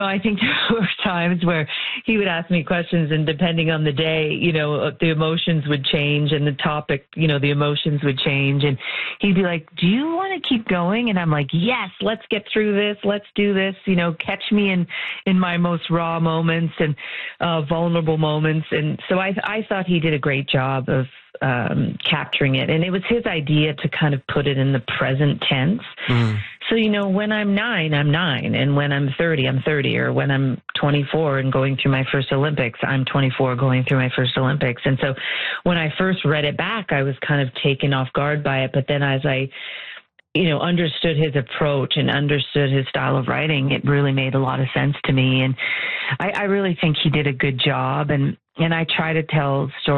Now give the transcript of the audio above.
I think there were times where he would ask me questions, and depending on the day, the emotions would change, and the topic, the emotions would change. And he'd be like, "Do you want to keep going?" And I'm like, "Yes, let's get through this. Let's do this. Catch me in my most raw moments and vulnerable moments." And so I thought he did a great job of capturing it. And it was his idea to kind of put it in the present tense. So, when I'm 9, I'm 9. And when I'm 30, I'm 30. Or when I'm 24 and going through my first Olympics, I'm 24 going through my first Olympics. And so when I first read it back, I was kind of taken off guard by it. But then as I understood his approach and understood his style of writing, it really made a lot of sense to me. And I really think he did a good job. And I try to tell stories